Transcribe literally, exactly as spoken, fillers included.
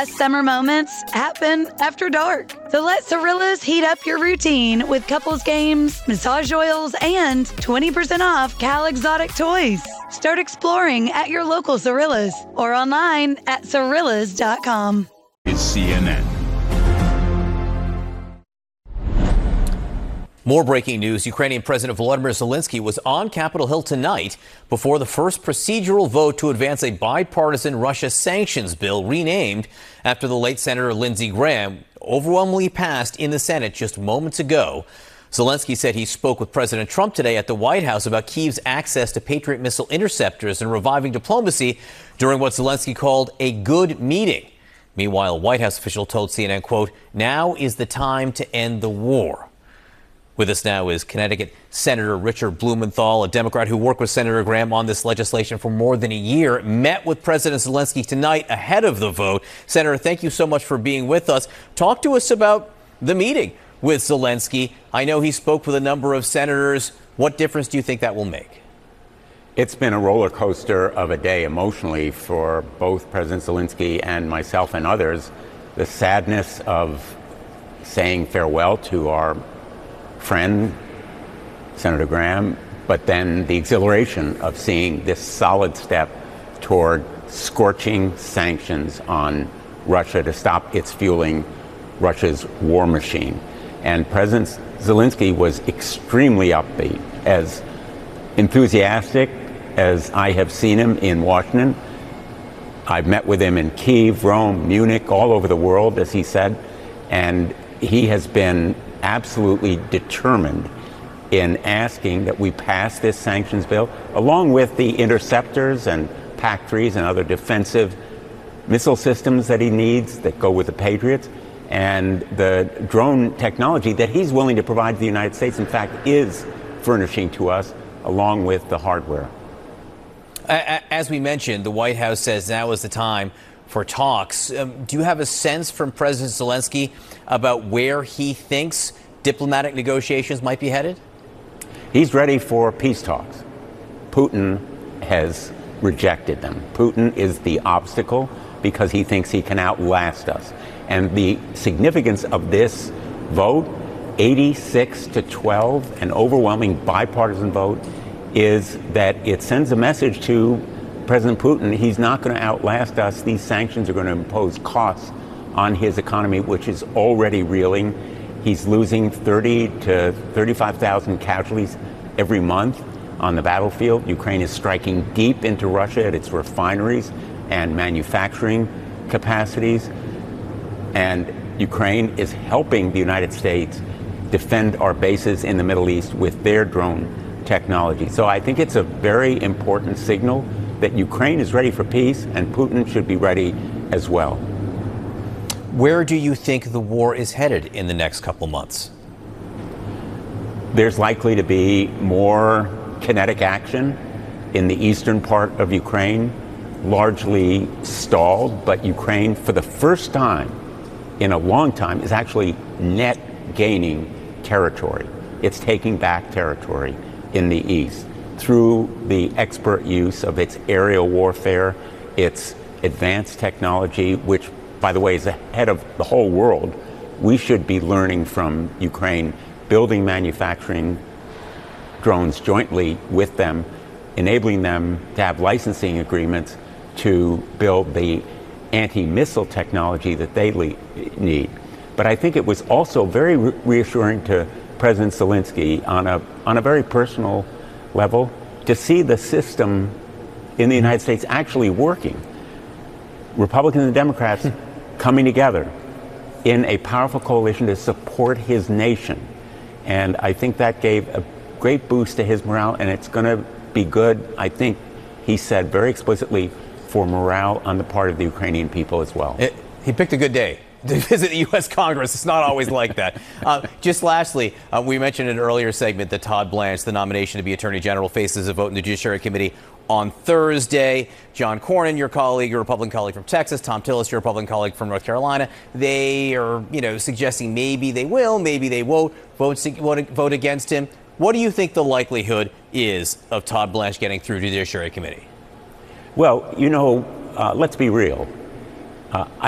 Summer moments happen after dark. So let Cirillas heat up your routine with couples games, massage oils, and twenty percent off Cal Exotic toys. Start exploring at your local Cirillas or online at cirillas dot com. Is C N N. More breaking news. Ukrainian President Volodymyr Zelensky was on Capitol Hill tonight before the first procedural vote to advance a bipartisan Russia sanctions bill renamed after the late Senator Lindsey Graham overwhelmingly passed in the Senate just moments ago. Zelensky said he spoke with President Trump today at the White House about Kyiv's access to Patriot missile interceptors and reviving diplomacy during what Zelensky called a good meeting. Meanwhile, a White House official told C N N, quote, "Now is the time to end the war." With us now is Connecticut Senator Richard Blumenthal, a Democrat who worked with Senator Graham on this legislation for more than a year, met with President Zelensky tonight ahead of the vote. Senator, thank you so much for being with us. Talk to us about the meeting with Zelensky. I know he spoke with a number of senators. What difference do you think that will make? It's been a roller coaster of a day emotionally for both President Zelensky and myself and others. The sadness of saying farewell to our friend, Senator Graham, but then the exhilaration of seeing this solid step toward scorching sanctions on Russia to stop its fueling Russia's war machine. And President Zelensky was extremely upbeat, as enthusiastic as I have seen him in Washington. I've met with him in Kyiv, Rome, Munich, all over the world, as he said, and he has been absolutely determined in asking that we pass this sanctions bill, along with the interceptors and PAC threes and other defensive missile systems that he needs that go with the Patriots, and the drone technology that he's willing to provide to the United States, in fact, is furnishing to us, along with the hardware. As we mentioned, the White House says now is the time for talks. Um, do you have a sense from President Zelensky about where he thinks diplomatic negotiations might be headed? He's ready for peace talks. Putin has rejected them. Putin is the obstacle because he thinks he can outlast us. And the significance of this vote, eighty-six to twelve, an overwhelming bipartisan vote, is that it sends a message to President Putin. He's not going to outlast us. These sanctions are going to impose costs on his economy, which is already reeling. He's losing thirty to thirty-five thousand casualties every month on the battlefield. Ukraine is striking deep into Russia at its refineries and manufacturing capacities. And Ukraine is helping the United States defend our bases in the Middle East with their drone technology. So I think it's a very important signal that Ukraine is ready for peace, and Putin should be ready as well. Where do you think the war is headed in the next couple months? There's likely to be more kinetic action in the eastern part of Ukraine, largely stalled, but Ukraine, for the first time in a long time, is actually net gaining territory. It's taking back territory in the east through the expert use of its aerial warfare, its advanced technology, which, by the way, is ahead of the whole world. We should be learning from Ukraine, building manufacturing drones jointly with them, enabling them to have licensing agreements to build the anti-missile technology that they le- need. But I think it was also very re- reassuring to President Zelensky on a on a very personal level to see the system in the United States actually working. Republicans and Democrats coming together in a powerful coalition to support his nation. And I think that gave a great boost to his morale, and it's going to be good, I think, he said very explicitly, for morale on the part of the Ukrainian people as well. It, he picked a good day to visit the U S Congress. It's not always like that. Uh, just lastly, uh, we mentioned in an earlier segment that Todd Blanche, the nomination to be Attorney General, faces a vote in the Judiciary Committee on Thursday. John Cornyn, your colleague, your Republican colleague from Texas, Tom Tillis, your Republican colleague from North Carolina, they are, you know, suggesting maybe they will, maybe they won't vote, vote, vote against him. What do you think the likelihood is of Todd Blanche getting through to the Judiciary Committee? Well, you know, uh, let's be real. Uh,